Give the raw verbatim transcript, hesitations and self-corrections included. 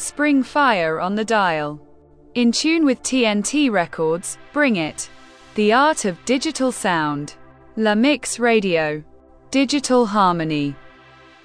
Spring Fire on the dial. In tune with T N T Records, bring it. The art of digital sound. La Mix Radio. Digital harmony.